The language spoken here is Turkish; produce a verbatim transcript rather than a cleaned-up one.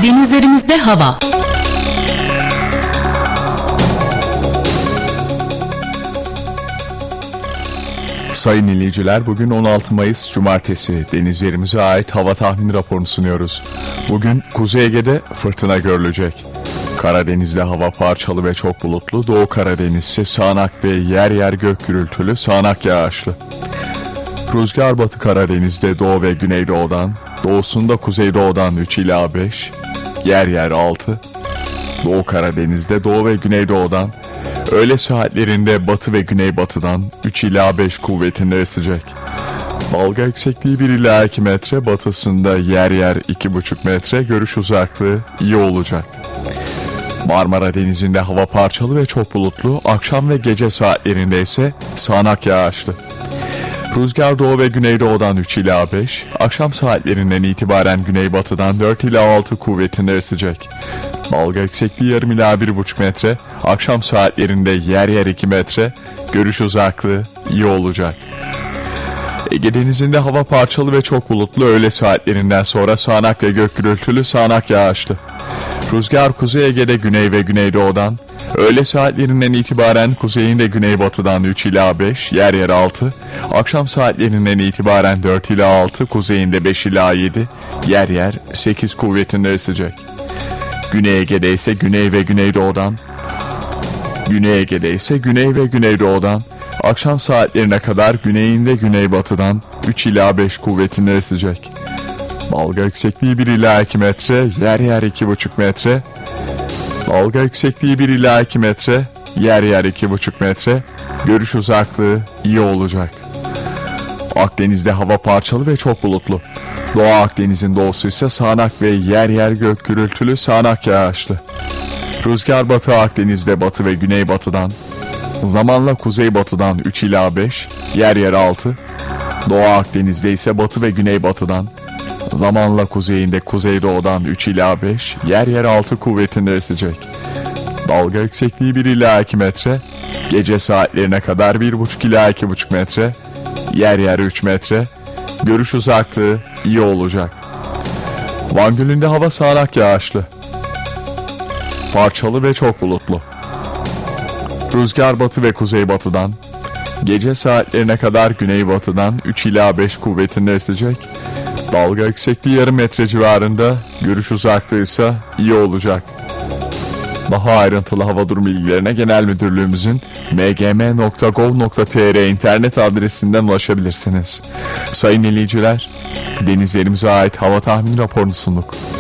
Denizlerimizde hava. Sayın dinleyiciler, bugün on altı Mayıs Cumartesi. Denizlerimize ait hava tahmini raporunu sunuyoruz. Bugün Kuzey Ege'de fırtına görülecek. Karadeniz'de hava parçalı ve çok bulutlu. Doğu Karadeniz ise sağanak ve yer yer gök gürültülü, sağanak yağışlı. Rüzgar Batı Karadeniz'de doğu ve güneydoğudan, doğusunda kuzeydoğudan üç ila beş, yer yer altı. Doğu Karadeniz'de doğu ve güneydoğudan, öğle saatlerinde batı ve güneybatıdan üç ila beş kuvvetinde esecek. Dalga yüksekliği bir ila iki metre, batısında yer yer iki buçuk metre, görüş uzaklığı iyi olacak. Marmara Denizi'nde hava parçalı ve çok bulutlu, akşam ve gece saatlerinde ise sağanak yağışlı. Rüzgar doğu ve güneydoğudan üç ila beş, akşam saatlerinden itibaren güneybatıdan dört ila altı kuvvetinde esecek. Dalga yüksekliği yarım ila bir buçuk metre, akşam saatlerinde yer yer iki metre, görüş uzaklığı iyi olacak. Ege Denizi'nde hava parçalı ve çok bulutlu, öğle saatlerinden sonra sağanak ve gök gürültülü, sağanak yağışlı. Rüzgar Kuzey Ege'de güney ve güneydoğudan, öğle saatlerinden itibaren kuzeyinde güneybatıdan üç ila beş, yer yer altı, akşam saatlerinden itibaren dört ila altı, kuzeyinde beş ila yedi, yer yer sekiz kuvvetinde esecek. Güney Ege'de ise güney ve güneydoğudan, Güney Ege'de ise güney ve güneydoğudan, akşam saatlerine kadar güneyinde güneybatıdan üç ila beş kuvvetinde esecek. Dalga yüksekliği bir ila iki metre, yer yer iki buçuk metre. Dalga yüksekliği bir ila iki metre, yer yer iki buçuk metre. Görüş uzaklığı iyi olacak. Akdeniz'de hava parçalı ve çok bulutlu. Doğu Akdeniz'in doğusu ise sağanak ve yer yer gök gürültülü, sağanak yağışlı. Rüzgar Batı Akdeniz'de batı ve güneybatıdan, zamanla kuzeybatıdan üç ila beş, yer yer altı. Doğu Akdeniz'de ise batı ve güneybatıdan, zamanla kuzeyinde kuzeydoğudan üç ila beş, yer yer altı kuvvetinde esecek. Dalga yüksekliği bir ila iki metre, gece saatlerine kadar bir buçuk ila iki buçuk metre, yer yer üç metre, görüş uzaklığı iyi olacak. Van Gölü'nde hava sağanak yağışlı, parçalı ve çok bulutlu. Rüzgar batı ve kuzeybatıdan, gece saatlerine kadar güneybatıdan üç ila beş kuvvetinde esecek. Dalga yüksekliği yarım metre civarında, görüş uzaklığı ise iyi olacak. Daha ayrıntılı hava durum bilgilerine Genel Müdürlüğümüzün m g m nokta gov nokta t r internet adresinden ulaşabilirsiniz. Sayın dinleyiciler, denizlerimize ait hava tahmini raporunu sunduk.